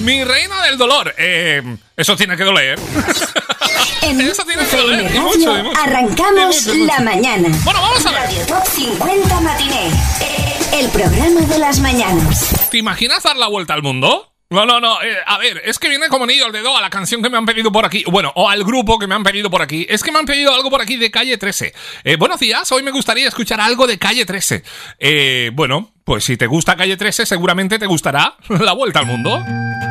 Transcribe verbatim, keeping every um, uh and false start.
Mi reina del dolor. Eh, eso tiene que doler. En Eso tiene que doler. Radio Y mucho, y mucho. arrancamos Y mucho, y mucho. la mañana. Bueno, vamos a ver. Radio Top cincuenta Matiné. El programa de las mañanas. ¿Te imaginas dar la vuelta al mundo? No, no, no, eh, a ver, es que viene como anillo al dedo a la canción que me han pedido por aquí, bueno, o al grupo que me han pedido por aquí. Es que me han pedido algo por aquí de Calle trece. Eh, buenos días, hoy me gustaría escuchar algo de Calle trece. Eh, bueno, pues si te gusta Calle trece, seguramente te gustará La Vuelta al Mundo.